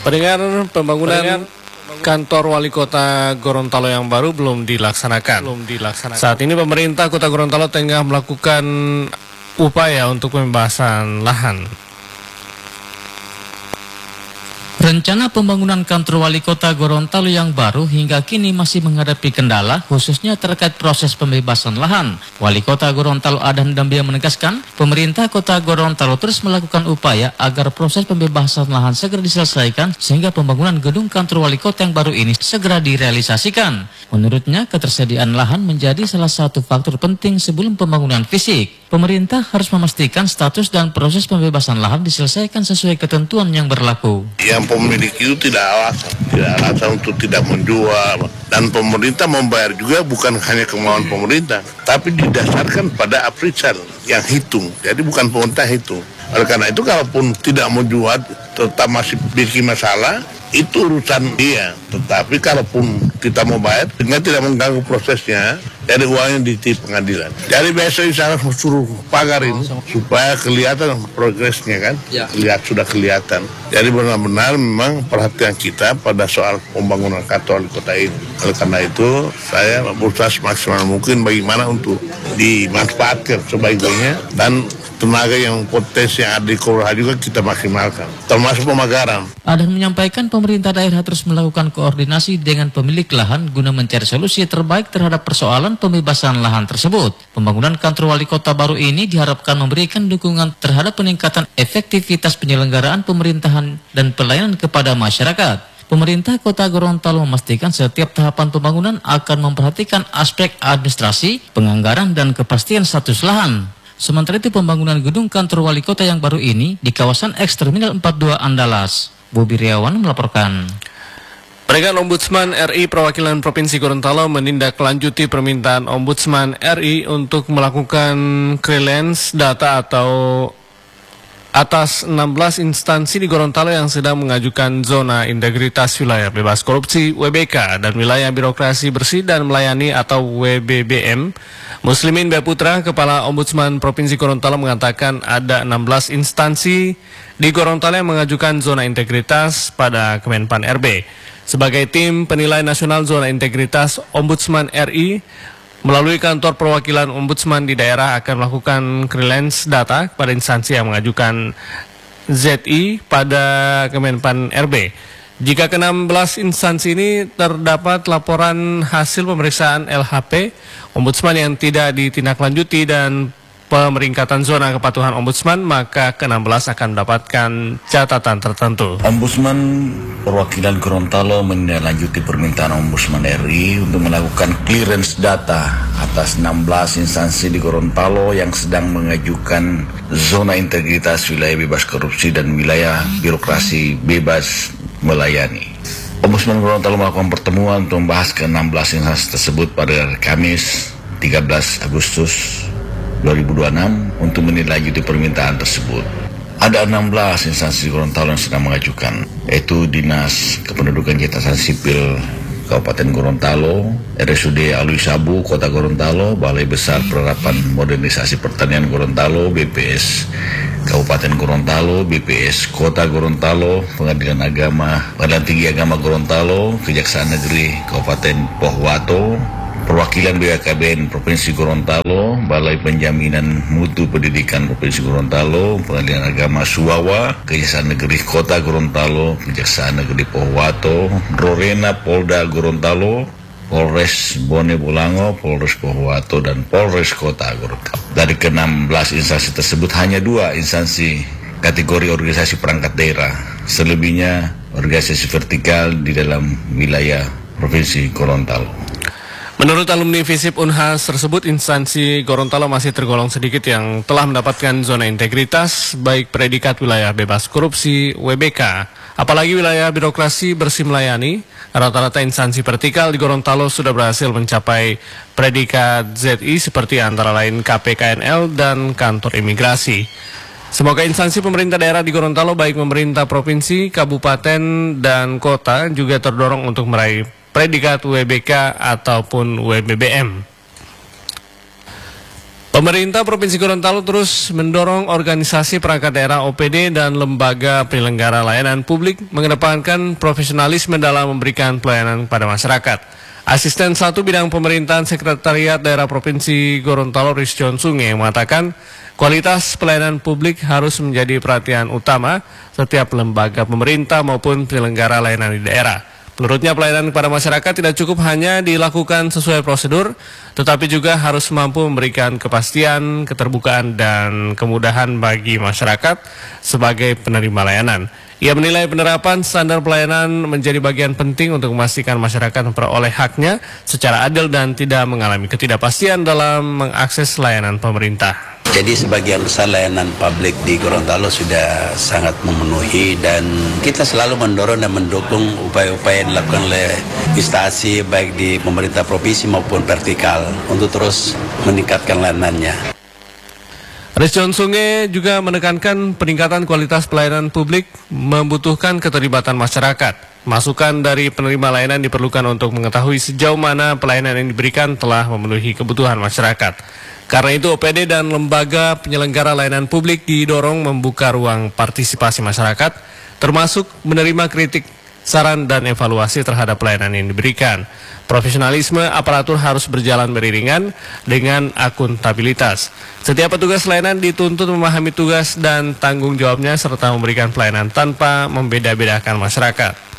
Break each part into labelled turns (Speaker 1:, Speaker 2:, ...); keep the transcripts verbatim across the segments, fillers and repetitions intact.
Speaker 1: Pendengar, pembangunan kantor wali kota Gorontalo yang baru belum dilaksanakan. Belum dilaksanakan. Saat ini pemerintah kota Gorontalo tengah melakukan upaya untuk pembebasan lahan.
Speaker 2: Rencana pembangunan kantor wali kota Gorontalo yang baru hingga kini masih menghadapi kendala, khususnya terkait proses pembebasan lahan. Wali kota Gorontalo Adhan Dambia menegaskan, pemerintah kota Gorontalo terus melakukan upaya agar proses pembebasan lahan segera diselesaikan sehingga pembangunan gedung kantor wali kota yang baru ini segera direalisasikan. Menurutnya, ketersediaan lahan menjadi salah satu faktor penting sebelum pembangunan fisik. Pemerintah harus memastikan status dan proses pembebasan lahan diselesaikan sesuai ketentuan yang berlaku.
Speaker 3: Yang pemilik itu tidak alasan, tidak alasan untuk tidak menjual. Dan pemerintah membayar juga bukan hanya kemauan pemerintah, tapi didasarkan pada appraisal yang hitung. Jadi bukan pemerintah hitung. Oleh karena itu, kalaupun tidak menjual, tetap masih bikin masalah, itu urusan dia. Tetapi kalaupun kita mau bayar, dengan tidak mengganggu prosesnya, jadi uangnya di pengadilan. Jadi besok insya Allah suruh pagarin supaya kelihatan progresnya kan, ya. Lihat sudah kelihatan. Jadi benar-benar memang perhatian kita pada soal pembangunan kantor wali kota ini. Oleh karena itu saya berusaha semaksimal mungkin bagaimana untuk dimanfaatkan sebaik-baiknya dan tenaga yang potensi yang ada di Kelurahan juga kita maksimalkan, termasuk pemagaran.
Speaker 2: Adhan menyampaikan pemerintah daerah terus melakukan koordinasi dengan pemilik lahan guna mencari solusi terbaik terhadap persoalan pembebasan lahan tersebut. Pembangunan kantor wali kota baru ini diharapkan memberikan dukungan terhadap peningkatan efektivitas penyelenggaraan pemerintahan dan pelayanan kepada masyarakat. Pemerintah kota Gorontalo memastikan setiap tahapan pembangunan akan memperhatikan aspek administrasi, penganggaran, dan kepastian status lahan. Sementara itu pembangunan gedung kantor wali kota yang baru ini di kawasan Eks Terminal empat puluh dua Andalas. Bobi Riawan melaporkan.
Speaker 1: Peringatan Ombudsman R I Perwakilan Provinsi Gorontalo menindaklanjuti permintaan Ombudsman R I untuk melakukan clearance data atau atas enam belas instansi di Gorontalo yang sedang mengajukan zona integritas wilayah bebas korupsi W B K dan wilayah birokrasi bersih dan melayani atau W B B M. Muslimin B. Putra, Kepala Ombudsman Provinsi Gorontalo mengatakan ada enam belas instansi di Gorontalo yang mengajukan zona integritas pada Kemenpan R B. Sebagai tim penilai nasional zona integritas, Ombudsman R I melalui kantor perwakilan Ombudsman di daerah akan melakukan clearance data kepada instansi yang mengajukan Z I pada Kemenpan R B. Jika ke enam belas instansi ini terdapat laporan hasil pemeriksaan L H P Ombudsman yang tidak ditindaklanjuti dan pemeringkatan zona kepatuhan Ombudsman, maka ke enam belas akan mendapatkan catatan tertentu.
Speaker 4: Ombudsman Perwakilan Gorontalo menindaklanjuti permintaan Ombudsman R I untuk melakukan clearance data atas enam belas instansi di Gorontalo yang sedang mengajukan zona integritas wilayah bebas korupsi dan wilayah birokrasi bebas melayani. Ombudsman Gorontalo melakukan pertemuan untuk membahas ke enam belas instansi tersebut pada Kamis tiga belas Agustus dua ribu dua puluh enam untuk menindaklanjuti permintaan tersebut. Ada enam belas instansi Gorontalo yang sedang mengajukan, yaitu Dinas Kependudukan Catatan Sipil Kabupaten Gorontalo, R S U D Alwi Sabu Kota Gorontalo, Balai Besar Penerapan Modernisasi Pertanian Gorontalo, B P S Kabupaten Gorontalo, B P S Kota Gorontalo, Pengadilan Agama, Pengadilan Tinggi Agama Gorontalo, Kejaksaan Negeri Kabupaten Pohuwato, Perwakilan B K B N Provinsi Gorontalo, Balai Penjaminan Mutu Pendidikan Provinsi Gorontalo, Pengadilan Agama Suwawa, Kejaksaan Negeri Kota Gorontalo, Kejaksaan Negeri Pohuwato, Rorena Polda Gorontalo, Polres Bone Bolango, Polres Pohuwato, dan Polres Kota Gorontalo. Dari ke enam belas instansi tersebut hanya dua instansi kategori organisasi perangkat daerah, selebihnya organisasi vertikal di dalam wilayah Provinsi Gorontalo.
Speaker 1: Menurut alumni FISIP Unhas tersebut, instansi Gorontalo masih tergolong sedikit yang telah mendapatkan zona integritas, baik predikat wilayah bebas korupsi W B K, apalagi wilayah birokrasi bersih melayani. Rata-rata instansi vertikal di Gorontalo sudah berhasil mencapai predikat Z I seperti antara lain K P K N L dan kantor imigrasi. Semoga instansi pemerintah daerah di Gorontalo, baik pemerintah provinsi, kabupaten, dan kota juga terdorong untuk meraih predikat W B K ataupun W B B M. Pemerintah Provinsi Gorontalo terus mendorong organisasi perangkat daerah O P D dan lembaga penyelenggara layanan publik mengedepankan profesionalisme dalam memberikan pelayanan kepada masyarakat. Asisten satu Bidang Pemerintahan Sekretariat Daerah Provinsi Gorontalo Rizjon Sunge mengatakan kualitas pelayanan publik harus menjadi perhatian utama setiap lembaga pemerintah maupun penyelenggara layanan di daerah. Menurutnya pelayanan kepada masyarakat tidak cukup hanya dilakukan sesuai prosedur, tetapi juga harus mampu memberikan kepastian, keterbukaan, dan kemudahan bagi masyarakat sebagai penerima layanan. Ia menilai penerapan standar pelayanan menjadi bagian penting untuk memastikan masyarakat memperoleh haknya secara adil dan tidak mengalami ketidakpastian dalam mengakses layanan pemerintah.
Speaker 5: Jadi sebagian besar layanan publik di Gorontalo sudah sangat memenuhi dan kita selalu mendorong dan mendukung upaya-upaya yang dilakukan oleh instansi baik di pemerintah provinsi maupun vertikal untuk terus meningkatkan layanannya.
Speaker 1: Rizjon Sunge juga menekankan peningkatan kualitas pelayanan publik membutuhkan keterlibatan masyarakat. Masukan dari penerima layanan diperlukan untuk mengetahui sejauh mana pelayanan yang diberikan telah memenuhi kebutuhan masyarakat. Karena itu O P D dan lembaga penyelenggara layanan publik didorong membuka ruang partisipasi masyarakat, termasuk menerima kritik, saran, dan evaluasi terhadap pelayanan yang diberikan. Profesionalisme aparatur harus berjalan beriringan dengan akuntabilitas. Setiap petugas layanan dituntut memahami tugas dan tanggung jawabnya serta memberikan pelayanan tanpa membeda-bedakan masyarakat.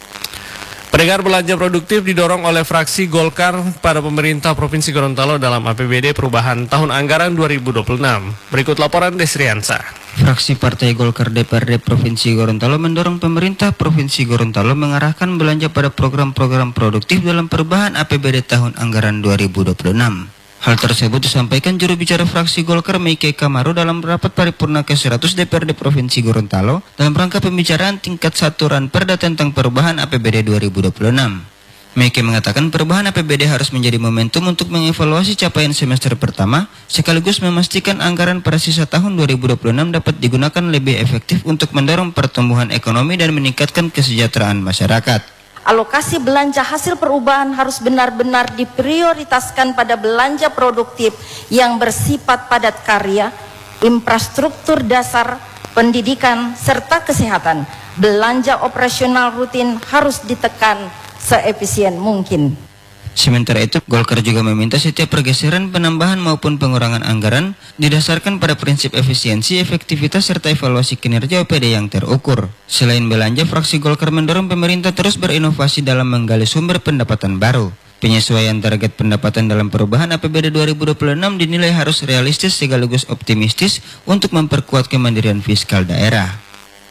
Speaker 1: Pendengar, belanja produktif didorong oleh fraksi Golkar pada pemerintah Provinsi Gorontalo dalam A P B D perubahan tahun anggaran dua ribu dua puluh enam. Berikut laporan Desriansa.
Speaker 6: Fraksi Partai Golkar D P R D Provinsi Gorontalo mendorong pemerintah Provinsi Gorontalo mengarahkan belanja pada program-program produktif dalam perubahan A P B D tahun anggaran dua ribu dua puluh enam. Hal tersebut disampaikan juru bicara fraksi Golkar Meike Kamaru dalam rapat paripurna ke seratus D P R D Provinsi Gorontalo dalam rangka pembicaraan tingkat satu Ranperda tentang perubahan A P B D dua ribu dua puluh enam. Meike mengatakan perubahan A P B D harus menjadi momentum untuk mengevaluasi capaian semester pertama sekaligus memastikan anggaran pada sisa tahun dua ribu dua puluh enam dapat digunakan lebih efektif untuk mendorong pertumbuhan ekonomi dan meningkatkan kesejahteraan masyarakat.
Speaker 7: Alokasi belanja hasil perubahan harus benar-benar diprioritaskan pada belanja produktif yang bersifat padat karya, infrastruktur dasar, pendidikan, serta kesehatan. Belanja operasional rutin harus ditekan seefisien mungkin.
Speaker 6: Sementara itu, Golkar juga meminta setiap pergeseran, penambahan maupun pengurangan anggaran didasarkan pada prinsip efisiensi, efektivitas, serta evaluasi kinerja O P D yang terukur. Selain belanja, fraksi Golkar mendorong pemerintah terus berinovasi dalam menggali sumber pendapatan baru. Penyesuaian target pendapatan dalam perubahan A P B D dua ribu dua puluh enam dinilai harus realistis sekaligus optimistis untuk memperkuat kemandirian fiskal daerah.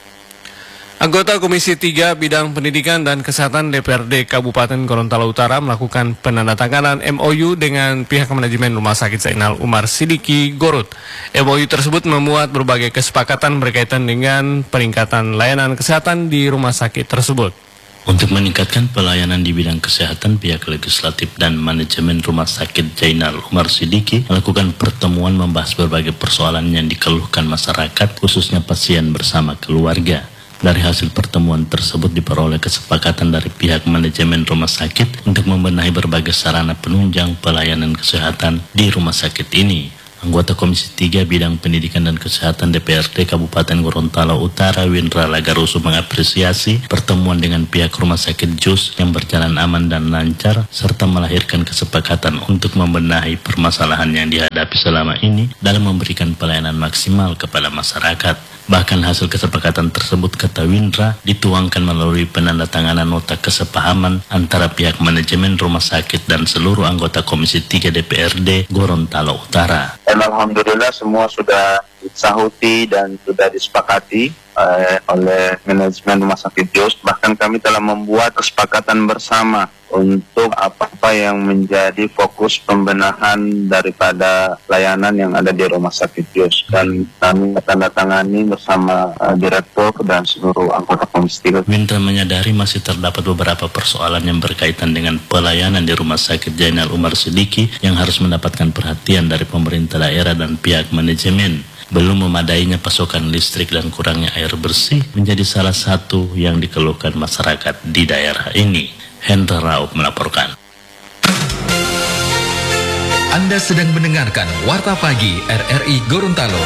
Speaker 1: Anggota Komisi tiga Bidang Pendidikan dan Kesehatan D P R D Kabupaten Gorontalo Utara melakukan penandatanganan M O U dengan pihak manajemen Rumah Sakit Zainal Umar Sidiki Garut. M O U tersebut memuat berbagai kesepakatan berkaitan dengan peningkatan layanan kesehatan di rumah sakit tersebut.
Speaker 8: Untuk meningkatkan pelayanan di bidang kesehatan, pihak legislatif dan manajemen Rumah Sakit Zainal Umar Sidiki melakukan pertemuan membahas berbagai persoalan yang dikeluhkan masyarakat, khususnya pasien bersama keluarga. Dari hasil pertemuan tersebut diperoleh kesepakatan dari pihak manajemen rumah sakit untuk membenahi berbagai sarana penunjang pelayanan kesehatan di rumah sakit ini. Anggota Komisi tiga Bidang Pendidikan dan Kesehatan D P R D Kabupaten Gorontalo Utara Windra Lagarusu mengapresiasi pertemuan dengan pihak Rumah Sakit Jus yang berjalan aman dan lancar serta melahirkan kesepakatan untuk membenahi permasalahan yang dihadapi selama ini dalam memberikan pelayanan maksimal kepada masyarakat. Bahkan hasil kesepakatan tersebut, kata Windra, dituangkan melalui penandatanganan nota kesepahaman antara pihak manajemen rumah sakit dan seluruh anggota Komisi tiga D P R D Gorontalo Utara.
Speaker 9: Dan alhamdulillah semua sudah disahuti dan sudah disepakati eh, oleh manajemen Rumah Sakit Jus. Bahkan kami telah membuat kesepakatan bersama untuk apa-apa yang menjadi fokus pembenahan daripada layanan yang ada di Rumah Sakit Jus. Dan kami tandatangani bersama uh, direktur dan seluruh anggota Komisi tiga.
Speaker 8: Windra menyadari masih terdapat beberapa persoalan yang berkaitan dengan pelayanan di Rumah Sakit Zainal Umar Sidiki yang harus mendapatkan perhatian dari pemerintah daerah dan pihak manajemen. Belum memadainya pasokan listrik dan kurangnya air bersih menjadi salah satu yang dikeluhkan masyarakat di daerah ini. Hendra Raup melaporkan.
Speaker 10: Anda sedang mendengarkan Warta Pagi R R I Gorontalo.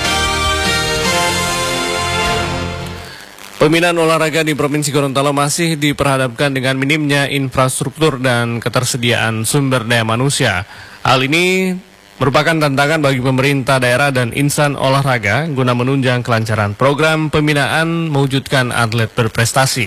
Speaker 1: Pembinaan olahraga di Provinsi Gorontalo masih diperhadapkan dengan minimnya infrastruktur dan ketersediaan sumber daya manusia. Hal ini merupakan tantangan bagi pemerintah daerah dan insan olahraga guna menunjang kelancaran program pembinaan mewujudkan atlet berprestasi.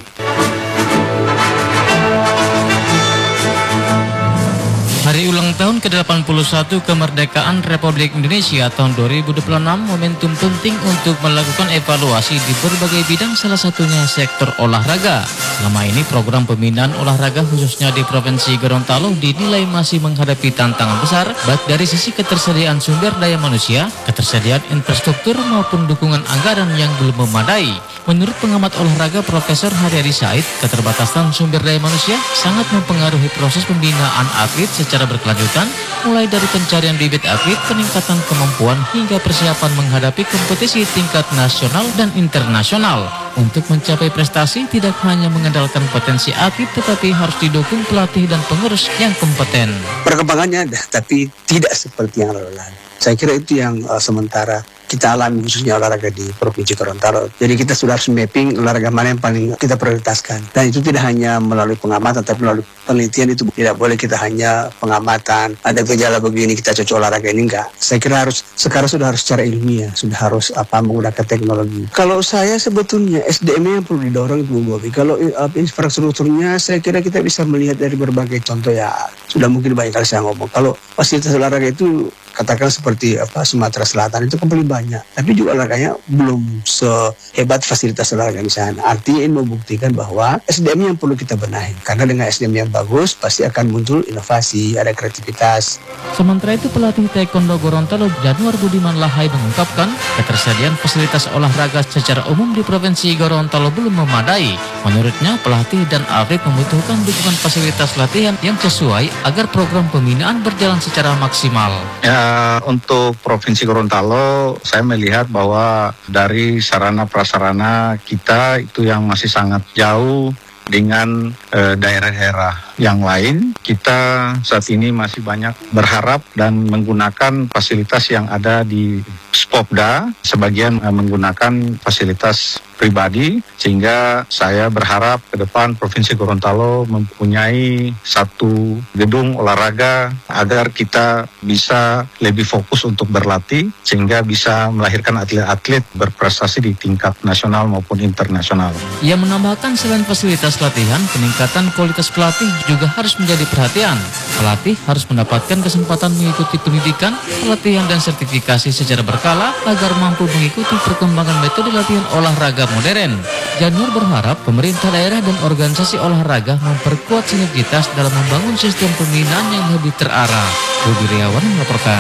Speaker 2: Hari ulang tahun ke delapan puluh satu kemerdekaan Republik Indonesia tahun dua ribu dua puluh enam momentum penting untuk melakukan evaluasi di berbagai bidang, salah satunya sektor olahraga. Selama ini program pembinaan olahraga khususnya di Provinsi Gorontalo dinilai masih menghadapi tantangan besar baik dari sisi ketersediaan sumber daya manusia, ketersediaan infrastruktur maupun dukungan anggaran yang belum memadai. Menurut pengamat olahraga Profesor Haryadi Said, keterbatasan sumber daya manusia sangat mempengaruhi proses pembinaan atlet secara berkelanjutan, mulai dari pencarian bibit atlet, peningkatan kemampuan, hingga persiapan menghadapi kompetisi tingkat nasional dan internasional. Untuk mencapai prestasi, tidak hanya mengandalkan potensi atlet, tetapi harus didukung pelatih dan pengurus yang kompeten.
Speaker 11: Perkembangannya ada, tapi tidak seperti yang lalu-lalu. Saya kira itu yang uh, sementara kita alami khususnya olahraga di Provinsi Gorontalo. Jadi kita sudah harus mapping olahraga mana yang paling kita prioritaskan. Dan itu tidak hanya melalui pengamatan, tapi melalui penelitian. Itu tidak boleh kita hanya pengamatan, ada gejala begini kita cocok olahraga ini, enggak. Saya kira harus sekarang sudah harus secara ilmiah, sudah harus apa menggunakan teknologi. Kalau saya sebetulnya S D M yang perlu didorong itu Bobi. Kalau uh, infrastrukturnya saya kira kita bisa melihat dari berbagai contoh ya. Sudah mungkin banyak kali saya ngomong. Kalau fasilitas olahraga itu katakan seperti apa Sumatera Selatan itu kembali banyak, tapi juga olahraganya belum sehebat fasilitas olahraga di sana. Artinya ini membuktikan bahwa S D M yang perlu kita benahi, karena dengan S D M yang bagus pasti akan muncul inovasi, ada kreativitas.
Speaker 2: Sementara itu pelatih taekwondo Gorontalo Januar Budiman Lahai mengungkapkan ketersediaan fasilitas olahraga secara umum di Provinsi Gorontalo belum memadai. Menurutnya pelatih dan atlet membutuhkan dukungan fasilitas latihan yang sesuai agar program pembinaan berjalan secara maksimal.
Speaker 12: Ya, untuk Provinsi Gorontalo, saya melihat bahwa dari sarana prasarana kita itu yang masih sangat jauh dengan eh, daerah-daerah yang lain. Kita saat ini masih banyak berharap dan menggunakan fasilitas yang ada di Spopda, sebagian eh, menggunakan fasilitas pribadi, sehingga saya berharap ke depan Provinsi Gorontalo mempunyai satu gedung olahraga agar kita bisa lebih fokus untuk berlatih, sehingga bisa melahirkan atlet-atlet berprestasi di tingkat nasional maupun internasional.
Speaker 2: Ia menambahkan selain fasilitas latihan, peningkatan kualitas pelatih juga harus menjadi perhatian. Pelatih harus mendapatkan kesempatan mengikuti pendidikan, pelatihan dan sertifikasi secara berkala agar mampu mengikuti perkembangan metode latihan olahraga modern. Januar berharap pemerintah daerah dan organisasi olahraga memperkuat sinergitas dalam membangun sistem pembinaan yang lebih terarah. Budi Riawan melaporkan.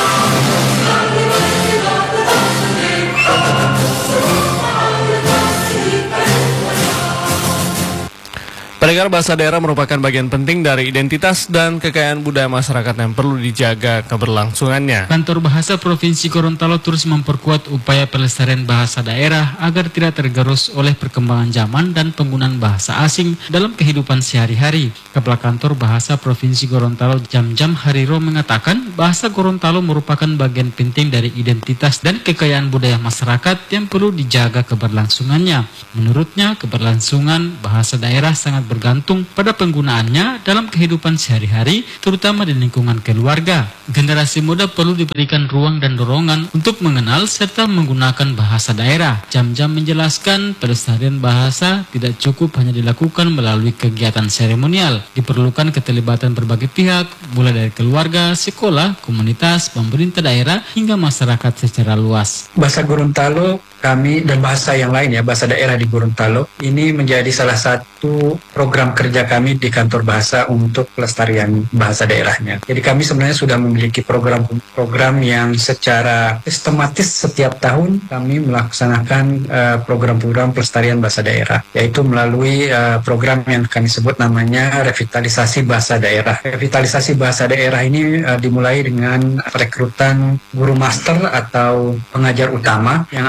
Speaker 1: Pendengar, bahasa daerah merupakan bagian penting dari identitas dan kekayaan budaya masyarakat yang perlu dijaga keberlangsungannya.
Speaker 13: Kantor Bahasa Provinsi Gorontalo terus memperkuat upaya pelestarian bahasa daerah agar tidak tergerus oleh perkembangan zaman dan penggunaan bahasa asing dalam kehidupan sehari-hari. Kepala Kantor Bahasa Provinsi Gorontalo Jam-Jam Hariro mengatakan bahasa Gorontalo merupakan bagian penting dari identitas dan kekayaan budaya masyarakat yang perlu dijaga keberlangsungannya. Menurutnya, keberlangsungan bahasa daerah sangat bergantung pada penggunaannya dalam kehidupan sehari-hari, terutama di lingkungan keluarga. Generasi muda perlu diberikan ruang dan dorongan untuk mengenal serta menggunakan bahasa daerah. Jam-Jam menjelaskan pelestarian bahasa tidak cukup hanya dilakukan melalui kegiatan seremonial. Diperlukan keterlibatan berbagai pihak, mulai dari keluarga, sekolah, komunitas, pemerintah daerah, hingga masyarakat secara luas.
Speaker 14: Bahasa Gorontalo kami dan bahasa yang lain ya, bahasa daerah di Gorontalo ini menjadi salah satu program kerja kami di kantor bahasa untuk pelestarian bahasa daerahnya. Jadi kami sebenarnya sudah memiliki program-program yang secara sistematis setiap tahun kami melaksanakan uh, program-program pelestarian bahasa daerah, yaitu melalui uh, program yang kami sebut namanya revitalisasi bahasa daerah. Revitalisasi bahasa daerah ini uh, dimulai dengan rekrutan guru master atau pengajar utama yang akan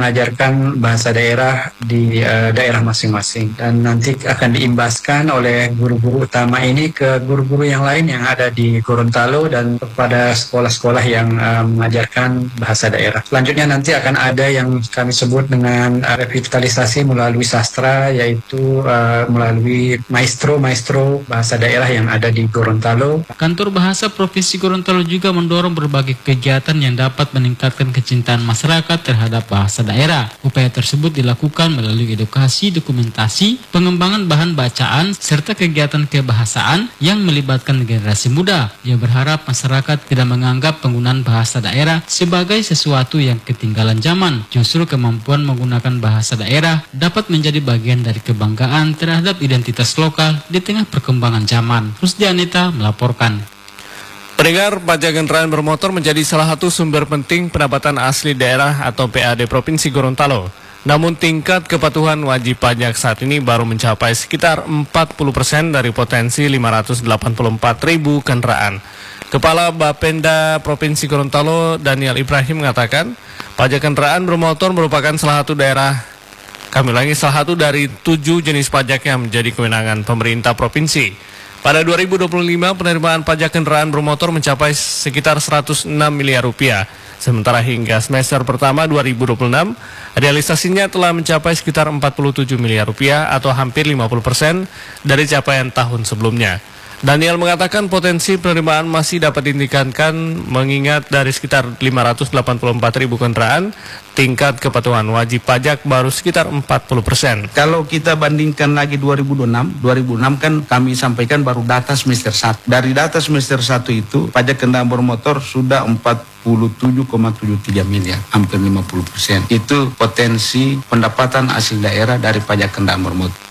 Speaker 14: mengajarkan bahasa daerah di uh, daerah masing-masing, dan nanti akan diimbaskan oleh guru-guru utama ini ke guru-guru yang lain yang ada di Gorontalo dan kepada sekolah-sekolah yang uh, mengajarkan bahasa daerah. Selanjutnya nanti akan ada yang kami sebut dengan uh, revitalisasi melalui sastra, yaitu uh, melalui maestro-maestro bahasa daerah yang ada di Gorontalo.
Speaker 13: Kantor Bahasa Provinsi Gorontalo juga mendorong berbagai kegiatan yang dapat meningkatkan kecintaan masyarakat terhadap bahasa daerah. Upaya tersebut dilakukan melalui edukasi, dokumentasi, pengembangan bahan bacaan, serta kegiatan kebahasaan yang melibatkan generasi muda. Ia berharap masyarakat tidak menganggap penggunaan bahasa daerah sebagai sesuatu yang ketinggalan zaman. Justru kemampuan menggunakan bahasa daerah dapat menjadi bagian dari kebanggaan terhadap identitas lokal di tengah perkembangan zaman. Rusdi Anita melaporkan.
Speaker 1: Pendengar, pajak kendaraan bermotor menjadi salah satu sumber penting pendapatan asli daerah atau P A D Provinsi Gorontalo. Namun tingkat kepatuhan wajib pajak saat ini baru mencapai sekitar empat puluh persen dari potensi lima ratus delapan puluh empat ribu kendaraan. Kepala Bapenda Provinsi Gorontalo Daniel Ibrahim mengatakan, pajak kendaraan bermotor merupakan salah satu daerah, kami ulangi, salah satu dari tujuh jenis pajak yang menjadi kewenangan pemerintah provinsi. Pada dua ribu dua puluh lima, penerimaan pajak kendaraan bermotor mencapai sekitar seratus enam miliar rupiah. Sementara hingga semester pertama dua ribu dua puluh enam, realisasinya telah mencapai sekitar empat puluh tujuh miliar rupiah atau hampir lima puluh persen dari capaian tahun sebelumnya. Daniel mengatakan potensi penerimaan masih dapat ditingkatkan mengingat dari sekitar lima ratus delapan puluh empat ribu kendaraan, tingkat kepatuhan wajib pajak baru sekitar empat puluh persen.
Speaker 15: Kalau kita bandingkan lagi dua ribu dua puluh enam, dua ribu enam kan kami sampaikan baru data semester satu. Dari data semester satu itu, pajak kendaraan bermotor sudah empat puluh tujuh koma tujuh tiga miliar, hampir lima puluh persen. Itu potensi pendapatan asli daerah dari pajak kendaraan bermotor.